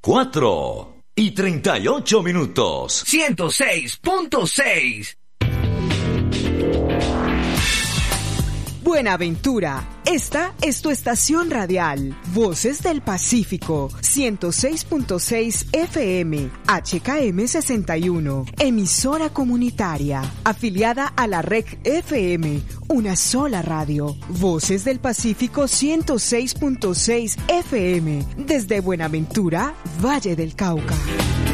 4:38. 106.6. Buenaventura, esta es tu estación radial. Voces del Pacífico, 106.6 FM, HKM 61, emisora comunitaria, afiliada a la REC FM, una sola radio. Voces del Pacífico 106.6 FM, desde Buenaventura, Valle del Cauca.